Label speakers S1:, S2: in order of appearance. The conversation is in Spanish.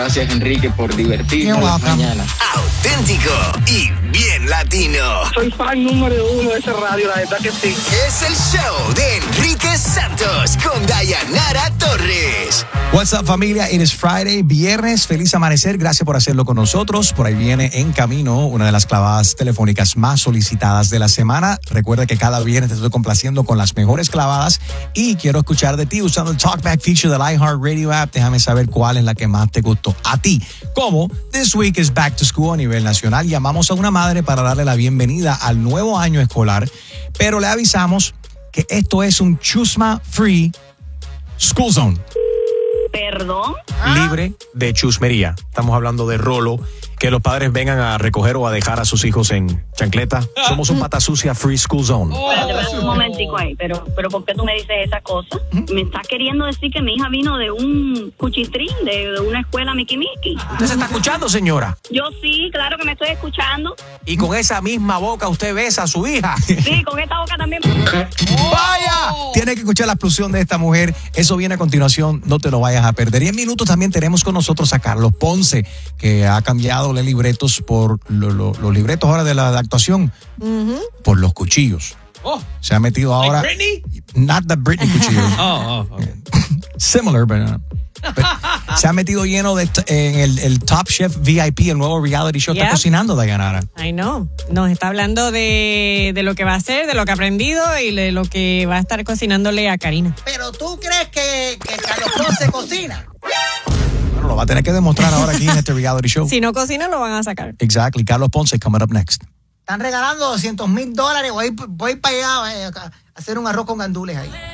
S1: Gracias, Enrique, por divertirnos
S2: You're
S1: las
S2: welcome.
S1: mañanas.
S3: Auténtico y bien latino.
S4: Soy fan número 1 de esa radio, la verdad que sí.
S3: Es el show de Enrique Santos con Dayanara Torres.
S2: What's up, familia? It is Friday, viernes. Feliz amanecer. Gracias por hacerlo con nosotros. Por ahí viene en camino una de las clavadas telefónicas más solicitadas de la semana. Recuerda que cada viernes te estoy complaciendo con las mejores clavadas y quiero escuchar de ti usando el Talkback feature del iHeartRadio app. Déjame saber cuál es la que más te gustó a ti. Como This Week is Back to School a nivel nacional, llamamos a una madre para darle la bienvenida al nuevo año escolar, pero le avisamos que esto es un Chusma Free School Zone.
S5: ¿Perdón?
S2: Libre de chusmería. Estamos hablando de rolo, que los padres vengan a recoger o a dejar a sus hijos en chancleta. Somos un pata sucia Free School Zone.
S5: Espérate un momentico ahí, pero ¿por qué tú me dices esa cosa? ¿Me estás queriendo decir que mi hija vino de un cuchistrín, de una escuela Mickey Mickey?
S2: ¿Usted se está escuchando, señora?
S5: Yo sí, claro que me estoy escuchando.
S2: Y con esa misma boca usted besa a su hija.
S5: Sí, con esta boca también.
S2: ¡Vaya! Tienes que escuchar la explosión de esta mujer. Eso viene a continuación. No te lo vayas a perder. Y en minutos también tenemos con nosotros a Carlos Ponce, que ha cambiado los libretos por los libretos ahora de la actuación por los cuchillos. Se ha metido ahora.
S6: Like Britney?
S2: Not the Britney cuchillos.
S6: Okay.
S2: Similar, but se ha metido lleno en el Top Chef VIP, el nuevo reality show.
S7: Yep.
S2: Está cocinando, Dayanara.
S7: I know. Nos está hablando de lo que va a hacer, de lo que ha aprendido y de lo que va a estar cocinándole a Karina.
S8: Pero tú crees que Carlos Ponce cocina.
S2: Bueno, lo va a tener que demostrar ahora aquí en este reality show.
S7: Si no cocina, lo van a sacar.
S2: Exactly. Carlos Ponce coming up next.
S8: Están regalando $200,000. Voy para allá a hacer un arroz con gandules ahí.